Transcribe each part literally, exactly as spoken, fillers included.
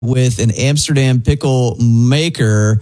with an Amsterdam pickle maker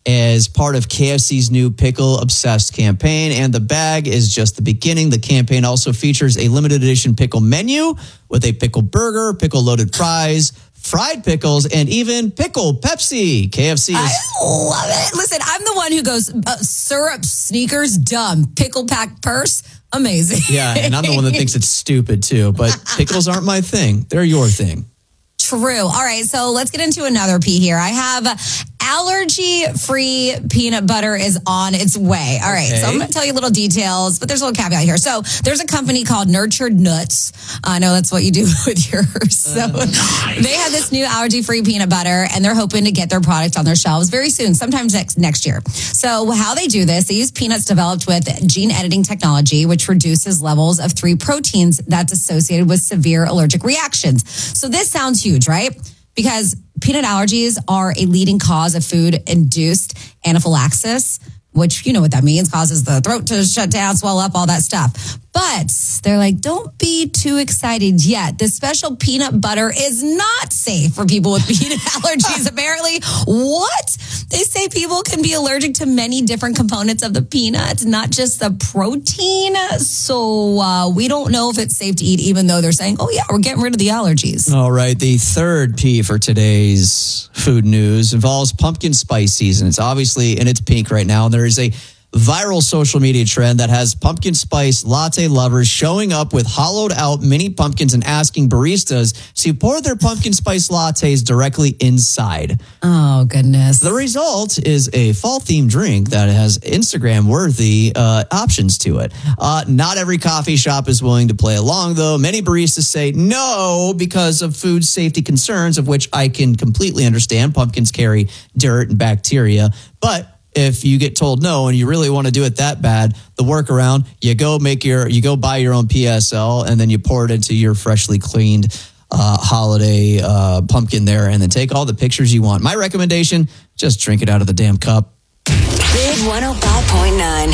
as part of K F C's new Pickle Obsessed campaign. And the bag is just the beginning. The campaign also features a limited edition pickle menu with a pickle burger, pickle loaded fries, fried pickles, and even pickle Pepsi. K F C is... I love it. Listen, I'm the one who goes, uh, syrup, sneakers, dumb. Pickle pack purse, amazing. Yeah, and I'm the one that thinks it's stupid too. But pickles aren't my thing. They're your thing. True. All right, so let's get into another P here. I have allergy-free peanut butter is on its way. All right, okay. So I'm going to tell you little details, but there's a little caveat here. So there's a company called Nurtured Nuts. I know that's what you do with yours. So uh, nice. They have this new allergy-free peanut butter, and they're hoping to get their product on their shelves very soon, sometimes next, next year. So how they do this, they use peanuts developed with gene editing technology, which reduces levels of three proteins that's associated with severe allergic reactions. So this sounds huge, right? Because peanut allergies are a leading cause of food-induced anaphylaxis, which you know what that means, causes the throat to shut down, swell up, all that stuff. But they're like, don't be too excited yet. This special peanut butter is not safe for people with peanut allergies, apparently. What? They say people can be allergic to many different components of the peanut, not just the protein. So uh, we don't know if it's safe to eat, even though they're saying, oh, yeah, we're getting rid of the allergies. All right. The third P for today's food news involves pumpkin spice season. It's obviously in its peak right now. There is a viral social media trend that has pumpkin spice latte lovers showing up with hollowed out mini pumpkins and asking baristas to pour their pumpkin spice lattes directly inside. Oh, goodness. The result is a fall themed drink that has Instagram worthy uh, options to it. Uh, not every coffee shop is willing to play along, though. Many baristas say no because of food safety concerns, of which I can completely understand. Pumpkins carry dirt and bacteria, but if you get told no and you really want to do it that bad, the workaround, you go make your, you go buy your own P S L and then you pour it into your freshly cleaned uh, holiday uh, pumpkin there and then take all the pictures you want. My recommendation, just drink it out of the damn cup. Big one oh five point nine.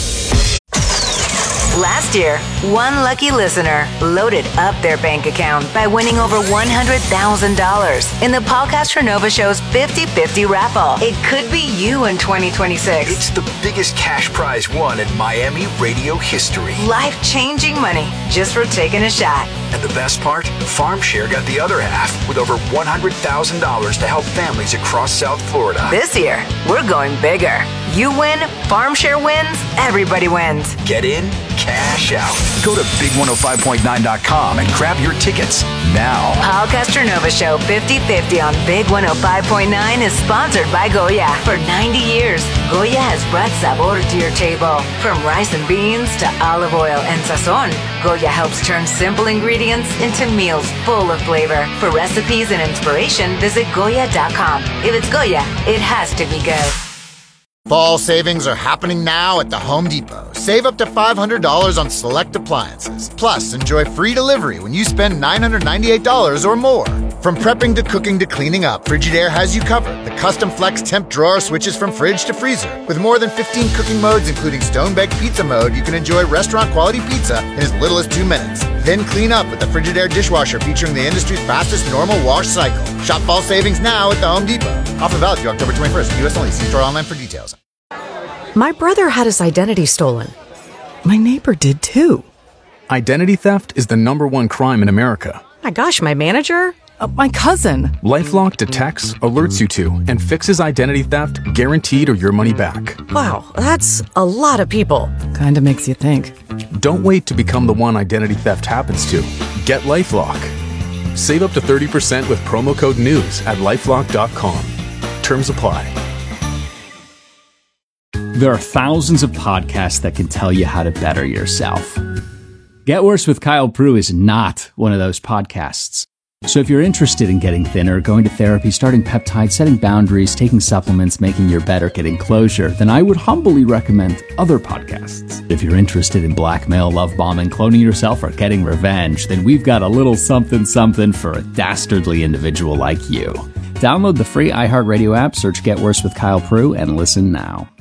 Last year, one lucky listener loaded up their bank account by winning over one hundred thousand dollars in the Paul Castronova Show's fifty fifty raffle. It could be you in twenty twenty-six. It's the biggest cash prize won in Miami radio history. Life-changing money just for taking a shot. And the best part? FarmShare got the other half with over one hundred thousand dollars to help families across South Florida. This year, we're going bigger. You win, FarmShare wins, everybody wins. Get in, cash out. Go to big one oh five point nine dot com and grab your tickets now. Paul Castronova Show fifty fifty on Big one oh five point nine is sponsored by Goya. For ninety years, Goya has brought sabor to your table. From rice and beans to olive oil and sazon, Goya helps turn simple ingredients into meals full of flavor. For recipes and inspiration, visit Goya dot com. If it's Goya, it has to be good. Fall savings are happening now at the Home Depot. Save up to five hundred dollars on select appliances. Plus, enjoy free delivery when you spend nine hundred ninety-eight dollars or more. From prepping to cooking to cleaning up, Frigidaire has you covered. The custom flex temp drawer switches from fridge to freezer. With more than fifteen cooking modes, including stone-baked pizza mode, you can enjoy restaurant-quality pizza in as little as two minutes. Then clean up with the Frigidaire dishwasher featuring the industry's fastest normal wash cycle. Shop fall savings now at the Home Depot. Offer valid through October twenty-first. U S only. See store online for details. My brother had his identity stolen. My neighbor did too. Identity theft is the number one crime in America. My gosh, my manager? Uh, my cousin. LifeLock detects, alerts you to, and fixes identity theft guaranteed or your money back. Wow, that's a lot of people. Kinda makes you think. Don't wait to become the one identity theft happens to. Get LifeLock. Save up to thirty percent with promo code NEWS at lifelock dot com. Terms apply. There are thousands of podcasts that can tell you how to better yourself. Get Worse with Kyle Prue is not one of those podcasts. So if you're interested in getting thinner, going to therapy, starting peptides, setting boundaries, taking supplements, making your better, getting closure, then I would humbly recommend other podcasts. If you're interested in blackmail, love bombing, cloning yourself, or getting revenge, then we've got a little something something for a dastardly individual like you. Download the free iHeartRadio app, search Get Worse with Kyle Prue, and listen now.